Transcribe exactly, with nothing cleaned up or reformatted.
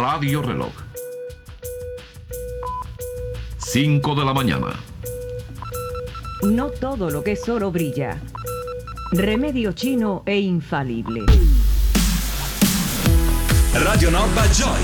Radio Reloj. cinco de la mañana. No todo lo que es oro brilla. Remedio chino e infalible. Radio Nova Joy.